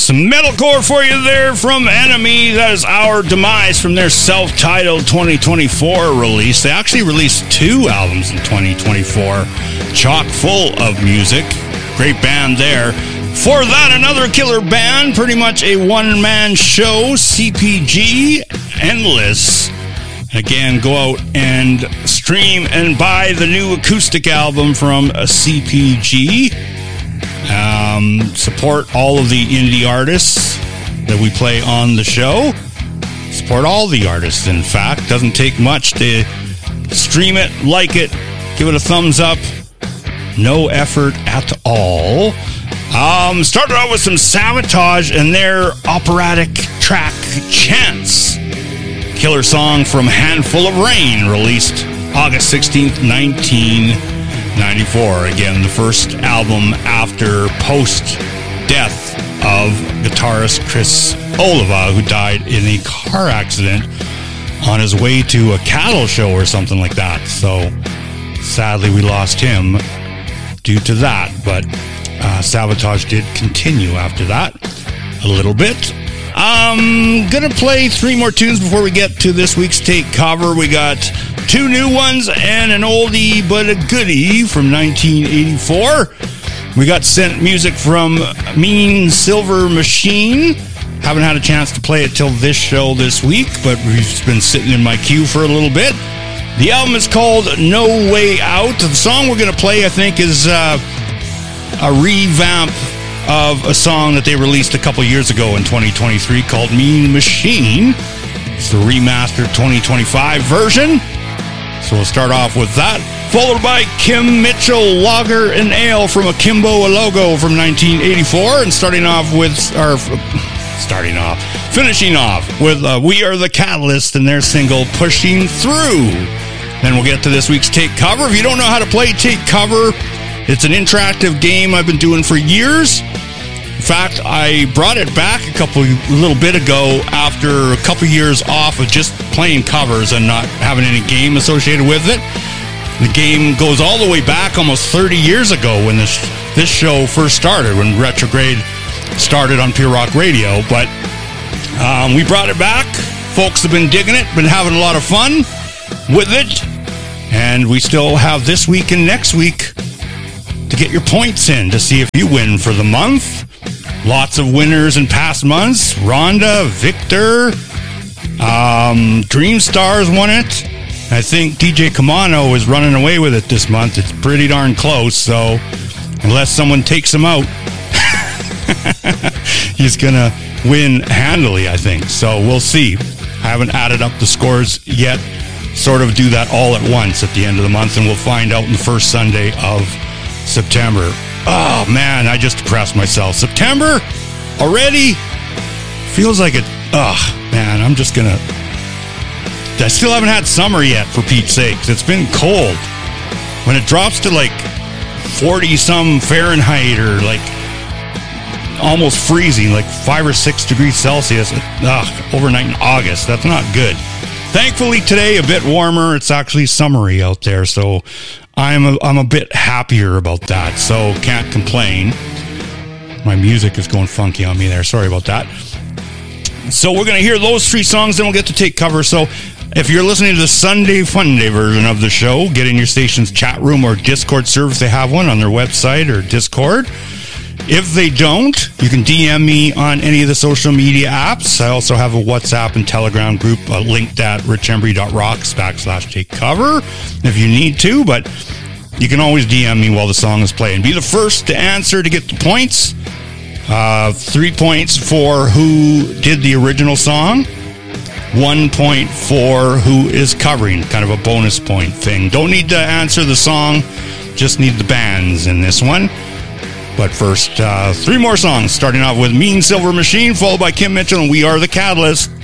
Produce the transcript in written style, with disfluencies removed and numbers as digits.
Some metalcore for you there from Enemy. That is Our Demise from their self-titled 2024 release. They actually released 2 albums in 2024, chock full of music. Great band there. For that, another killer band, pretty much a one-man show, CPG, Endless. Again, go out and stream and buy the new acoustic album from CPG. Support all of the indie artists that we play on the show. Support all the artists, in fact. Doesn't take much to stream it, like it, give it a thumbs up. No effort at all. Started out with some Savatage and their operatic track, Chance. Killer song from Handful of Rain, released August 16th, 1994. Again, the first album after post-death of guitarist Chris Oliva, who died in a car accident on his way to a cattle show or something like that. So, sadly, we lost him due to that. But Savatage did continue after that a little bit. I'm gonna play 3 more tunes before we get to this week's Take Cover. We got 2 new ones and an oldie but a goodie from 1984. We got sent music from Mean Silver Machine. Haven't had a chance to play it till this show this week, but we've been sitting in my queue for a little bit. The album is called No Way Out. The song we're gonna play, I think, is a revamp of a song that they released a couple years ago in 2023 called Mean Machine. It's the remastered 2025 version. So we'll start off with that, followed by Kim Mitchell, Lager and Ale from Akimbo Logo from 1984, and finishing off with We Are the Catalyst and their single Pushing Through. Then we'll get to this week's Take Cover. If you don't know how to play Take Cover, it's an interactive game I've been doing for years. In fact, I brought it back a little bit ago after a couple years off of just playing covers and not having any game associated with it. The game goes all the way back almost 30 years ago when this show first started, when Retrograde started on Pure Rock Radio. But we brought it back. Folks have been digging it, been having a lot of fun with it. And we still have this week and next week to get your points in to see if you win for the month. Lots of winners in past months. Rhonda, Victor, Dream Stars won it. I think DJ Kamano is running away with it this month. It's pretty darn close, so unless someone takes him out, he's going to win handily, I think. So we'll see. I haven't added up the scores yet. Sort of do that all at once at the end of the month, and we'll find out in the first Sunday of September. Oh man, I just depressed myself. September already feels like it. Oh man, I still haven't had summer yet, for Pete's sakes. It's been cold. When it drops to like 40 some Fahrenheit or like almost freezing, like 5 or 6 degrees Celsius overnight in August, that's not good. Thankfully today a bit warmer. It's actually summery out there, so I'm a bit happier about that, so can't complain. My music is going funky on me there. Sorry about that. So we're going to hear those 3 songs, then we'll get to Take Cover. So if you're listening to the Sunday Funday version of the show, get in your station's chat room or Discord server if they have one on their website or Discord. If they don't, you can DM me on any of the social media apps. I also have a WhatsApp and Telegram group linked at richembry.rocks/takecover if you need to, but you can always DM me while the song is playing. Be the first to answer to get the points. 3 points for who did the original song. 1 point for who is covering, kind of a bonus point thing. Don't need to answer the song, just need the bands in this one. But first, 3 more songs, starting off with Mean Silver Machine, followed by Kim Mitchell and We Are the Catalyst.